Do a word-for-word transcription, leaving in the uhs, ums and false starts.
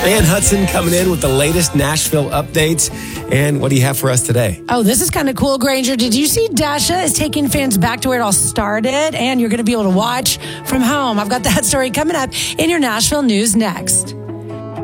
Ann Hudson coming in with the latest Nashville updates. And what do you have for us today? Oh, this is kind of cool, Granger. Did you see Dasha is taking fans back to where it all started? And you're going to be able to watch from home. I've got that story coming up in your Nashville news next.